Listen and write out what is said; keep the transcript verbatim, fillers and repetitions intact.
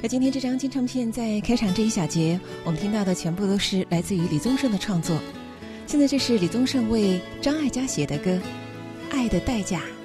而今天这张金唱片在开场这一小节，我们听到的全部都是来自于李宗盛的创作。现在这是李宗盛为张艾嘉写的歌《爱的代价》。